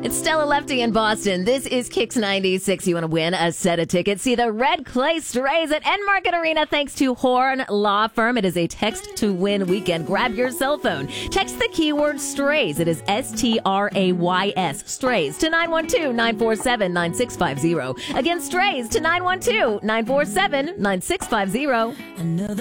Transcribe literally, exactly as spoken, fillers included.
It's Stella Lefty in Boston. This is Kicks ninety-six. You want to win a set of tickets? See the Red Clay Strays at Enmarket Arena thanks to Horn Law Firm. It is a text to win weekend. Grab your cell phone. Text the keyword strays. It is S T R A Y S, strays, to nine one two, nine four seven, nine six five zero. Again, strays to nine one two, nine four seven, nine six five zero. Another